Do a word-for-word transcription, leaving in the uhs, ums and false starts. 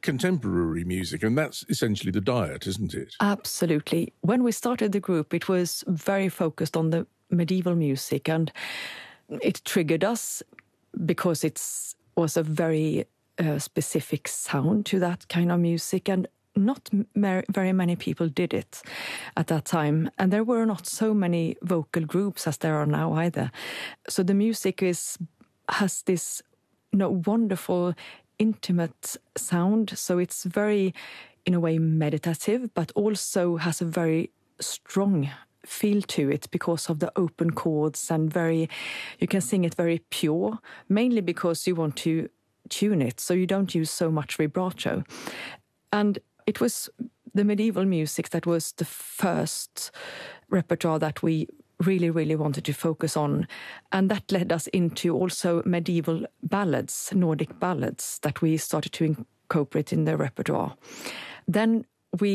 contemporary music, and that's essentially the diet, isn't it? Absolutely. When we started the group, it was very focused on the medieval music, and it triggered us because it was a very uh, specific sound to that kind of music, and not mer- very many people did it at that time. And there were not so many vocal groups as there are now either. So the music is has this you know, wonderful, intimate sound. So it's very, in a way, meditative, but also has a very strong feel to it because of the open chords, and very, you can sing it very pure, mainly because you want to tune it, so you don't use so much vibrato. And it was the medieval music that was the first repertoire that we really, really wanted to focus on. And that led us into also medieval ballads, Nordic ballads, that we started to incorporate in the repertoire. Then